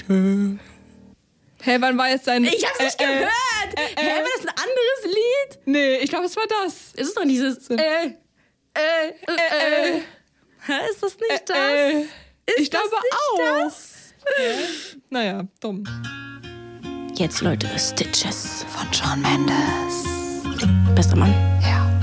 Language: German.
Hilfe. Hä, wann war jetzt sein... Ich hab's nicht gehört! Hä, war das ein anderes Lied? Nee, ich glaube, es war das. Es ist doch dieses... Hä, ist das nicht das? Ich glaube auch. Naja, dumm. Jetzt, Leute, Stitches von Shawn Mendes. Bester Mann. Ja.